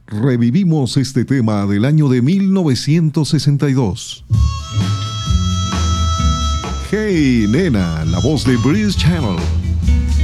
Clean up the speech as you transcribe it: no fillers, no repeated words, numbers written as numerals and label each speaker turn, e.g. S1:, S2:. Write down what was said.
S1: Revivimos este tema del año de 1962. Hey Nena, la voz de Breeze Channel.